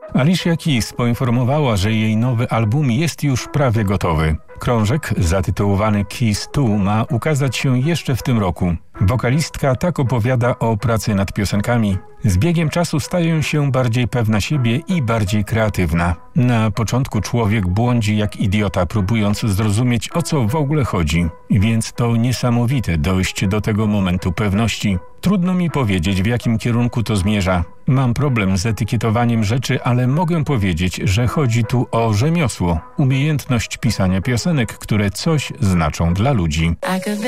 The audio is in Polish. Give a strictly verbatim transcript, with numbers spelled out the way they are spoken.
Alicia Keys poinformowała, że jej nowy album jest już prawie gotowy. Krążek zatytułowany Keys dwa ma ukazać się jeszcze w tym roku. Wokalistka tak opowiada o pracy nad piosenkami. Z biegiem czasu staję się bardziej pewna siebie i bardziej kreatywna. Na początku człowiek błądzi jak idiota, próbując zrozumieć, o co w ogóle chodzi. Więc to niesamowite dojść do tego momentu pewności. Trudno mi powiedzieć, w jakim kierunku to zmierza. Mam problem z etykietowaniem rzeczy, ale mogę powiedzieć, że chodzi tu o rzemiosło, umiejętność pisania piosenek, które coś znaczą dla ludzi.